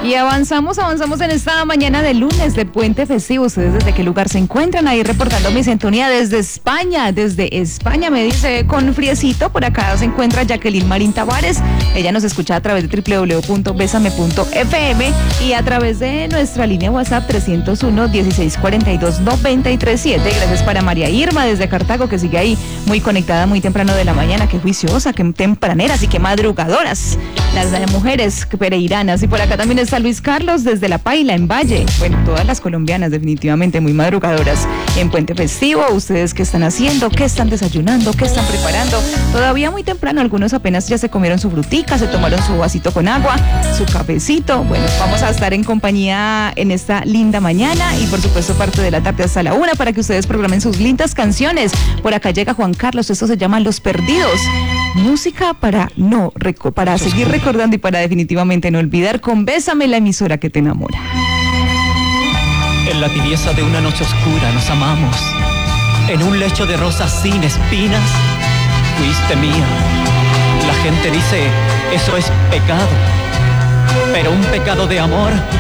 Y avanzamos en esta mañana de lunes de puente festivo. ¿Ustedes desde qué lugar se encuentran? Ahí reportando mi sintonía desde España. Desde España me dice con friecito. Por acá se encuentra Jacqueline Marín Tavares. Ella nos escucha a través de www.besame.fm y a través de nuestra línea WhatsApp 301-1642-937. Gracias para María Irma desde Cartago, que sigue ahí muy conectada muy temprano de la mañana. Qué juiciosa, qué tempraneras y qué madrugadoras las mujeres pereiranas. Y por acá también está Luis Carlos desde La Paila, en Valle. Bueno, todas las colombianas definitivamente muy madrugadoras en puente festivo. ¿Ustedes qué están haciendo? ¿Qué están desayunando? ¿Qué están preparando? Todavía muy temprano, algunos apenas ya se comieron su frutica, se tomaron su vasito con agua, su cafecito. Bueno, vamos a estar en compañía en esta linda mañana y por supuesto parte de la tarde hasta la 1 para que ustedes programen sus lindas canciones. Por acá llega Juan Carlos, esto se llama Los Perdidos. Música para seguir recordando y para definitivamente no olvidar con Bésame, la emisora que te enamora. En la tibieza de una noche oscura nos amamos. En un lecho de rosas sin espinas, fuiste mía. La gente dice, eso es pecado. Pero un pecado de amor